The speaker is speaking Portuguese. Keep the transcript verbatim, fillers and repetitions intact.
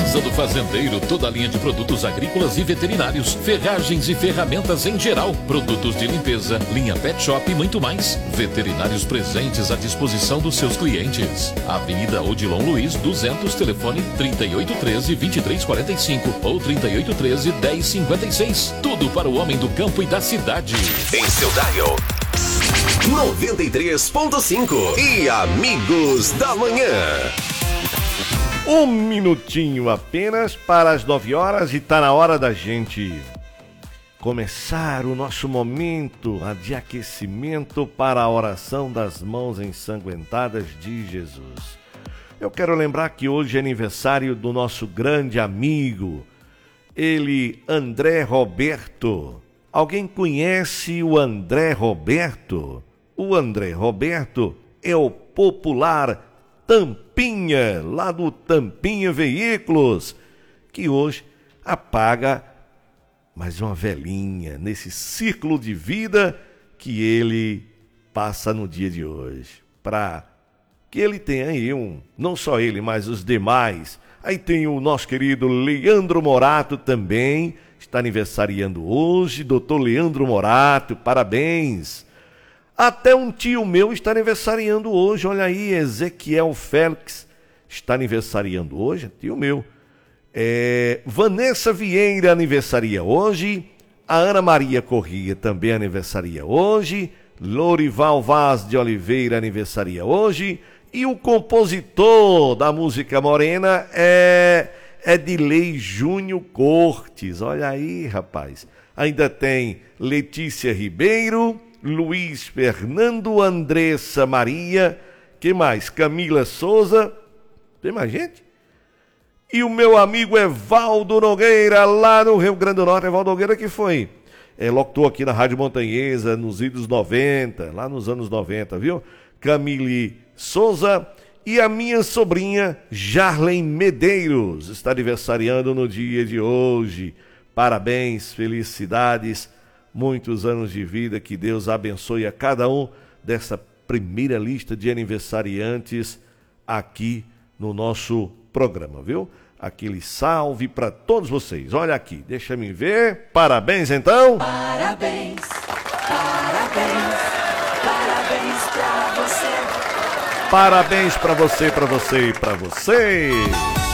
Casa do Fazendeiro, toda a linha de produtos agrícolas e veterinários, ferragens e ferramentas em geral, produtos de limpeza, linha pet shop e muito mais. Veterinários presentes à disposição dos seus clientes. Avenida Odilon Luiz, duzentos, telefone trinta e oito treze, vinte e três quarenta e cinco ou trinta e oito treze, dez cinquenta e seis. Tudo para o homem do campo e da cidade. Em seu dial noventa e três ponto cinco e Amigos da Manhã. Um minutinho apenas para as nove horas e tá na hora da gente começar o nosso momento de aquecimento para a oração das mãos ensanguentadas de Jesus. Eu quero lembrar que hoje é aniversário do nosso grande amigo, ele, André Roberto. Alguém conhece o André Roberto? O André Roberto é o popular Tampinha, lá do Tampinha Veículos, que hoje apaga mais uma velhinha nesse ciclo de vida que ele passa no dia de hoje. Para que ele tenha aí um, não só ele, mas os demais. Aí tem o nosso querido Leandro Morato também, está aniversariando hoje, doutor Leandro Morato, parabéns. Até um tio meu está aniversariando hoje, olha aí, Ezequiel Félix está aniversariando hoje, tio meu. É, Vanessa Vieira aniversaria hoje, a Ana Maria Corrêa também aniversaria hoje, Lorival Vaz de Oliveira aniversaria hoje, e o compositor da música morena é Edilei Júnior Cortes, olha aí, rapaz. Ainda tem Letícia Ribeiro, Luiz Fernando, Andressa Maria, que mais? Camila Souza, tem mais gente? E o meu amigo Evaldo Nogueira, lá no Rio Grande do Norte. Evaldo Nogueira que foi é, locutor aqui na Rádio Montanhesa, nos idos noventa, lá nos anos noventa, viu? Camille Souza e a minha sobrinha Jarlen Medeiros está aniversariando no dia de hoje. Parabéns, felicidades, muitos anos de vida, que Deus abençoe a cada um dessa primeira lista de aniversariantes aqui no nosso programa, viu? Aquele salve para todos vocês. Olha aqui, deixa me ver. Parabéns, então. Parabéns, parabéns, parabéns pra você. Parabéns para você, para você e para você.